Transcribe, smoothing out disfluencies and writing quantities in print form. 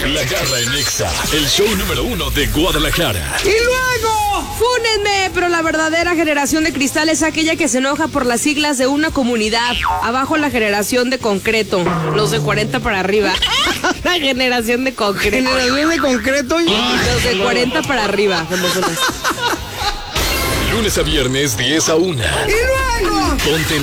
La Garra en Exa, el show número 1 de Guadalajara. Y luego, fúnenme, pero la verdadera generación de cristal es aquella que se enoja por las siglas de una comunidad. Abajo la generación de concreto, los de 40 para arriba. La generación de concreto. generación de concreto y... Los de 40 para arriba. Lunes a viernes, 10 a 1. Y luego... Ponte